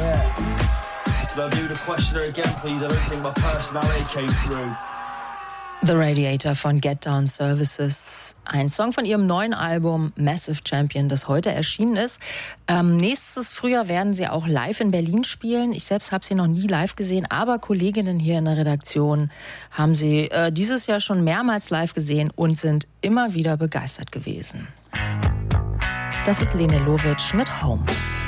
Yeah. Could I do the questioner again, please? I don't think my personality came through. The Radiator von Get Down Services. Ein Song von ihrem neuen Album Massive Champion, das heute erschienen ist. Nächstes Frühjahr werden sie auch live in Berlin spielen. Ich selbst habe sie noch nie live gesehen, aber Kolleginnen hier in der Redaktion haben sie dieses Jahr schon mehrmals live gesehen und sind immer wieder begeistert gewesen. Das ist Lene Lovitsch mit Home.